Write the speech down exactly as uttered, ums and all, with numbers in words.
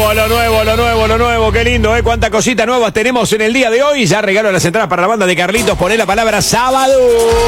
nuevo, lo nuevo, lo nuevo, lo nuevo. Qué lindo, ¿eh? Cuántas cositas nuevas tenemos en el día de hoy. Ya regalo las entradas para la banda de Carlitos. Poné la palabra sábado.